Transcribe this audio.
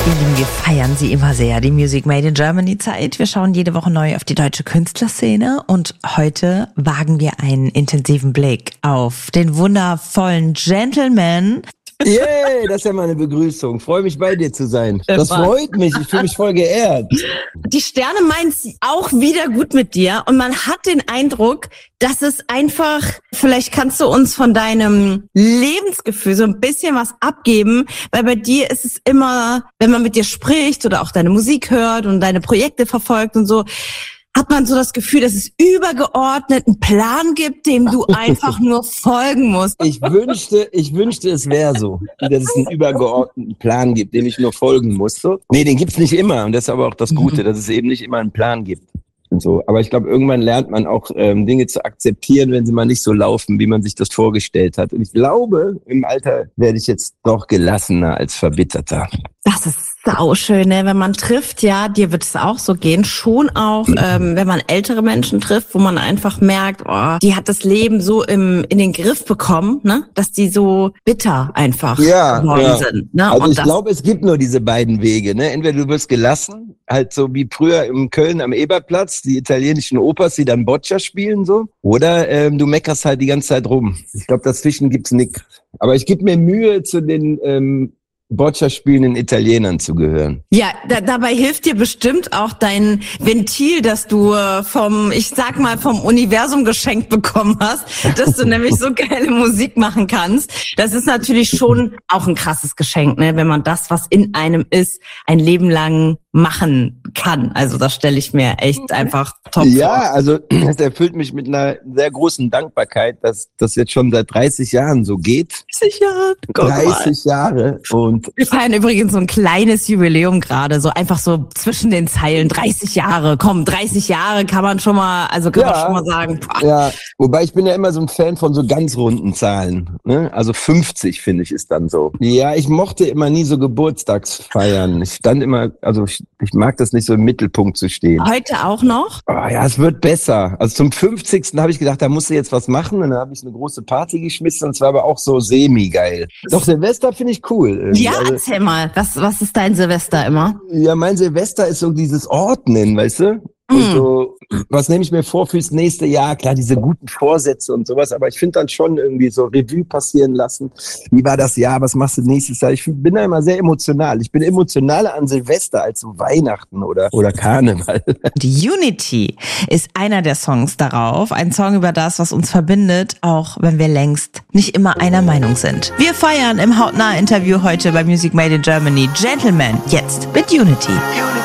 Ihr Lieben, wir feiern sie immer sehr, die Music Made in Germany Zeit. Wir schauen jede Woche neu auf die deutsche Künstlerszene und heute wagen wir einen intensiven Blick auf den wundervollen Gentleman. Yay, das ist ja mal eine Begrüßung. Freue mich, bei dir zu sein. Das freut mich. Ich fühle mich voll geehrt. Die Sterne meinen es auch wieder gut mit dir und man hat den Eindruck, dass es einfach, vielleicht kannst du uns von deinem Lebensgefühl so ein bisschen was abgeben, weil bei dir ist es immer, wenn man mit dir spricht oder auch deine Musik hört und deine Projekte verfolgt und so, hat man so das Gefühl, dass es übergeordnet einen Plan gibt, dem du einfach nur folgen musst. Ich wünschte, es wäre so, dass es einen übergeordneten Plan gibt, dem ich nur folgen muss. So. Nee, den gibt's nicht immer. Und das ist aber auch das Gute, dass es eben nicht immer einen Plan gibt. Und so. Aber ich glaube, irgendwann lernt man auch Dinge zu akzeptieren, wenn sie mal nicht so laufen, wie man sich das vorgestellt hat. Und ich glaube, im Alter werde ich jetzt doch gelassener als verbitterter. Das ist sauschön, ne? Wenn man trifft, ja, dir wird es auch so gehen, schon auch, wenn man ältere Menschen trifft, wo man einfach merkt, oh, die hat das Leben so in den Griff bekommen, ne? Dass die so bitter einfach geworden sind. Ne? Also ich glaube, es gibt nur diese beiden Wege, ne? Entweder du wirst gelassen, halt so wie früher in Köln am Eberplatz, die italienischen Opas, die dann Boccia spielen, so, oder du meckerst halt die ganze Zeit rum. Ich glaube, dazwischen gibt's nichts. Aber ich gebe mir Mühe, zu den Boccia spielenden Italienern zu gehören. Ja, dabei hilft dir bestimmt auch dein Ventil, das du vom Universum geschenkt bekommen hast, dass du nämlich so geile Musik machen kannst. Das ist natürlich schon auch ein krasses Geschenk, ne, wenn man das, was in einem ist, ein Leben lang machen kann. Also das stelle ich mir echt einfach top vor. Ja, also das erfüllt mich mit einer sehr großen Dankbarkeit, dass das jetzt schon seit 30 Jahren so geht. 30 Jahre? 30 Jahre. Und wir feiern übrigens so ein kleines Jubiläum gerade, so einfach so zwischen den Zeilen. 30 Jahre, komm, 30 Jahre kann man schon mal sagen. Boah. Ja, wobei ich bin ja immer so ein Fan von so ganz runden Zahlen. Ne? Also 50, finde ich, ist dann so. Ja, ich mochte immer nie so Geburtstagsfeiern. Ich stand immer, also ich mag das nicht so im Mittelpunkt zu stehen. Heute auch noch? Oh, ja, es wird besser. Also zum 50. habe ich gedacht, da musst du jetzt was machen. Und dann habe ich eine große Party geschmissen. Und es war aber auch so semi-geil. Doch, Silvester finde ich cool. Irgendwie. Ja, also, erzähl mal. Was ist dein Silvester immer? Ja, mein Silvester ist so dieses Ordnen, weißt du? Und so, was nehme ich mir vor fürs nächste Jahr? Klar, diese guten Vorsätze und sowas, aber ich finde dann schon irgendwie so Revue passieren lassen. Wie war das Jahr? Was machst du nächstes Jahr? Ich bin da immer sehr emotional. Ich bin emotionaler an Silvester als so Weihnachten oder Karneval. Die Unity ist einer der Songs darauf. Ein Song über das, was uns verbindet, auch wenn wir längst nicht immer einer Meinung sind. Wir feiern im Hautnah-Interview heute bei Music Made in Germany Gentleman, jetzt mit Unity.